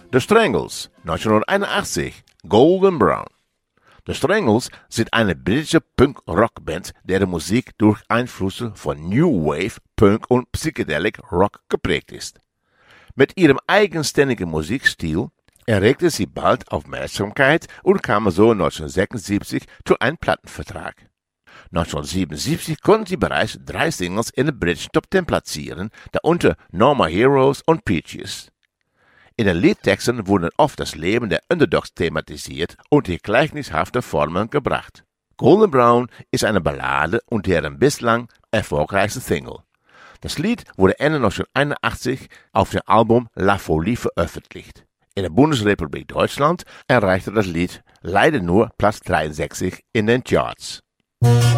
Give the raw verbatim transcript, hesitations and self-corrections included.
The Strangles, neunzehnhunderteinundachtzig, Golden Brown. The Strangles sind eine britische Punk-Rock-Band, deren Musik durch Einflüsse von New Wave, Punk und Psychedelic Rock geprägt ist. Mit ihrem eigenständigen Musikstil erregte sie bald Aufmerksamkeit und kam so neunzehnhundertsechsundsiebzig zu einem Plattenvertrag. neunzehnhundertsiebenundsiebzig konnten sie bereits drei Singles in den britischen Top Ten platzieren, darunter No More Heroes und Peaches. In den Liedtexten wurden oft das Leben der Underdogs thematisiert und in gleichnishafte Formen gebracht. Golden Brown ist eine Ballade und deren bislang erfolgreichste Single. Das Lied wurde Ende neunzehnhunderteinundachtzig auf dem Album La Folie veröffentlicht. In der Bundesrepublik Deutschland erreichte das Lied leider nur Platz dreiundsechzig in den Charts.